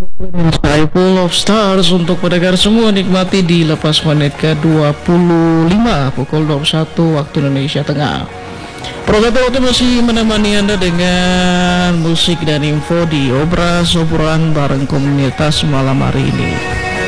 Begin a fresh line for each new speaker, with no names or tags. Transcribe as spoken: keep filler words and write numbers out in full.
Sky Full of Stars untuk pendengar semua, nikmati di lepas menit ke dua puluh lima pukul dua puluh satu waktu Indonesia Tengah. Program waktu masih menemani Anda dengan musik dan info di Obras Obrolan bareng komunitas malam hari ini.